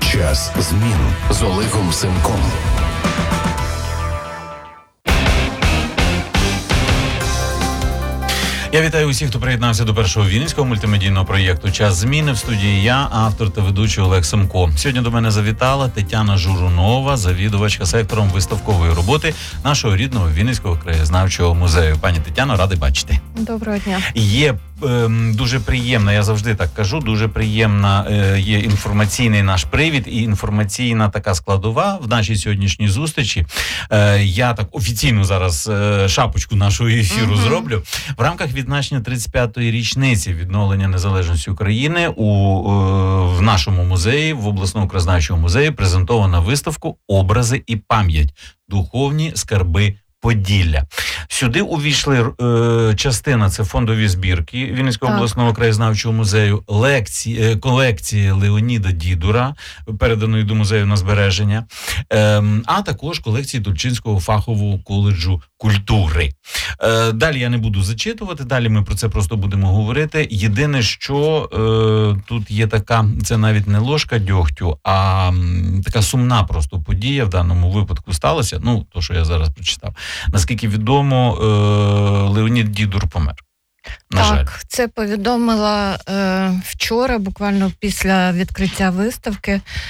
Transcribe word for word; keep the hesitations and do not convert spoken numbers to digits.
Час змін з Олегом Семком. Я вітаю усіх, хто приєднався до першого вінницького мультимедійного проєкту «Час зміни». В студії я, автор та ведучий Олег Семко. Сьогодні до мене завітала Тетяна Журунова, завідувачка сектором виставкової роботи нашого рідного Вінницького краєзнавчого музею. Пані Тетяно, радий бачити. Доброго дня. Є е, дуже приємна, я завжди так кажу, дуже приємна е, є інформаційний наш привід і інформаційна така складова в нашій сьогоднішній зустрічі. Е, я так офіційно зараз е, шапочку нашого ефіру mm-hmm. зроблю. В рамках відзначення тридцять п'ятої річниці відновлення незалежності України у, е, в нашому музеї, в обласному краєзнавчому музеї, презентована виставку «Образи і пам'ять. Духовні скарби Поділля». Сюди увійшли е, частина, це фондові збірки Вінницького так. обласного краєзнавчого музею, лекції, е, колекції Леоніда Дідура, переданої до музею на збереження, е, а також колекції Тульчинського фахового коледжу культури. Е, далі я не буду зачитувати, далі ми про це просто будемо говорити. Єдине, що е, тут є така, це навіть не ложка дьогтю, а м, така сумна просто подія в даному випадку сталася, ну, то, що я зараз прочитав. Наскільки відомо, е, Леонід Дідур помер. На так, жаль. Це повідомила е, вчора, буквально після відкриття виставки.